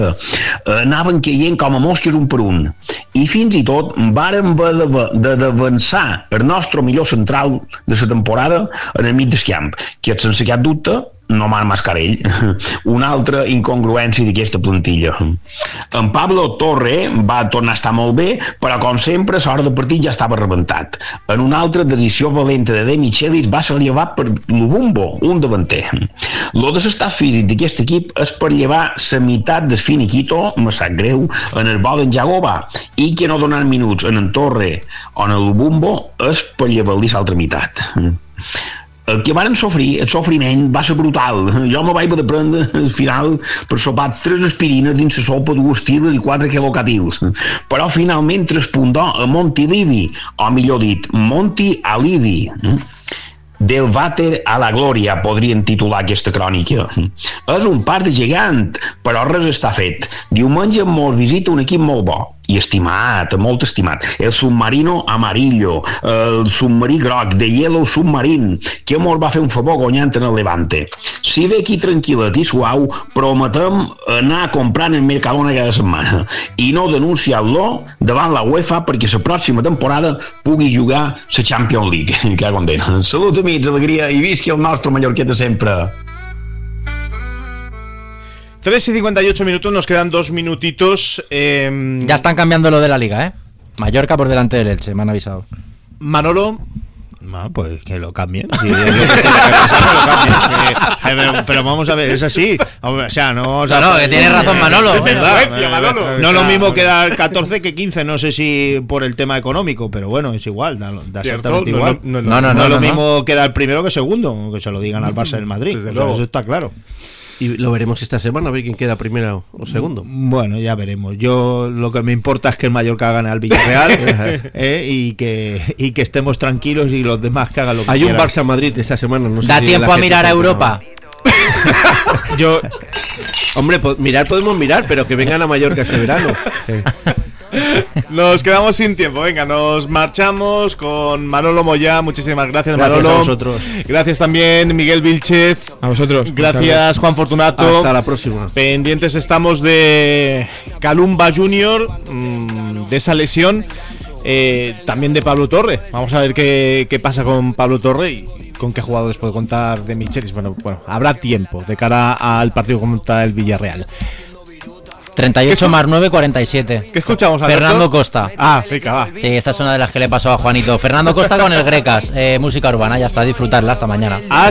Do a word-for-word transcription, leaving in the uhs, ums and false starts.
anaven caient com a mosques un per un i fins i tot vàrem haver d'avançar el nostre millor central de la temporada en el mig del camp, que sense cap dubte no Marc Mascarell, una altra incongruència d'aquesta plantilla. En Pablo Torre va tornar a estar molt bé, però com sempre l'hora de partit ja estava rebentat. En una altra decisió valenta de De Michelis va ser llevat per Lubumbo, un davanter. Lo de l'estat físic d'aquest equip és per llevar la meitat del finiquito, me sap greu, en el bo d'en Jagoba, i que no donar minuts en en Torre o en el Lubumbo és per llevar-li l'altra meitat. El que varen sofrir, el sofriment va ser brutal. Jo me vaig haver de prendre al final per sopar tres aspirines dins la sopa, dues tiles i quatre quelocatils. Però finalment traspundó a Monty Livi, o millor dit, Monty Alivi. Del vàter a la glòria, podrien titular aquesta crònica. És un part gegant, però res està fet. Diumenge mos visita un equip molt bo, i estimat, molt estimat, el Submarino Amarillo, el submarí groc, de Yellow Submarine, que mos va fer un favor guanyant en el Levante. Si ve aquí tranquil·let i suau, prometem anar comprant el Mercadona cada setmana i no denunciar-lo davant la UEFA perquè la pròxima temporada pugui jugar la Champions League. Que condena. Salut, amics, alegria i visqui el nostre Mallorquet de sempre. tres y cincuenta y ocho minutos, nos quedan dos minutitos. Eh... Ya están cambiando lo de la liga, ¿eh? Mallorca por delante del Elche, me han avisado. Manolo. No, pues que lo cambien. Sí, que lo cambien. Pero, pero vamos a ver, es así. O sea, no. O sea, no, no, que tiene razón Manolo. Es influencia, Manolo. No lo mismo quedar catorce que quince, no sé si por el tema económico, pero bueno, es igual, da, da exactamente igual. No, no, no, no, no, no, lo no, mismo no. quedar primero que segundo, que se lo digan al Barça del Madrid. Desde o sea, luego. eso está claro. Y lo veremos esta semana, a ver quién queda primero o segundo. Bueno, ya veremos. Yo lo que me importa es que el Mallorca gane al Villarreal eh, y que y que estemos tranquilos y los demás que hagan lo que Hay quieran. un Barça-Madrid esta semana. No sé Da si tiempo la a gente mirar a está Europa. Yo. Hombre, po- mirar podemos mirar, pero que vengan a Mallorca este verano. Sí. Nos quedamos sin tiempo, venga, nos marchamos con Manolo Moyá. Muchísimas gracias, Gracias Manolo. a vosotros. Gracias también, Miguel Vilchez. A vosotros. Gracias, Juan Fortunato. Hasta la próxima. Pendientes estamos de Calumba Junior, mmm, de esa lesión, eh, también de Pablo Torre. Vamos a ver qué, qué pasa con Pablo Torre y con qué jugadores puede contar de Michelis. Bueno, bueno, habrá tiempo de cara al partido contra el Villarreal. treinta y ocho más nueve, cuarenta y siete. ¿Qué escuchamos, Alberto? Fernando Costa. Ah, venga, va. Sí, esta es una de las que le pasó a Juanito. Fernando Costa con el Grecas, eh, música urbana, ya está, disfrutarla hasta mañana.